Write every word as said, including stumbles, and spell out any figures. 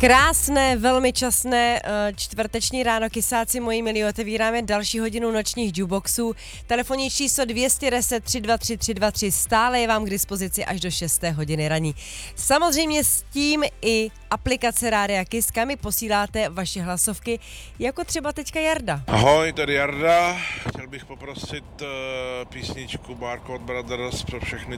Krásné, velmi časné eh, čtvrteční ráno, kysáci moji milí, otevíráme další hodinu nočních jukeboxů. Telefonní číslo dvě stě deset tři dva tři tři dva tři stále je vám k dispozici až do šesté hodiny raní. Samozřejmě s tím i aplikace Rádia Kiss, kam mi posíláte vaše hlasovky, jako třeba teďka Jarda. Ahoj, tady Jarda. Chtěl bych poprosit uh, písničku Barcode Brothers pro všechny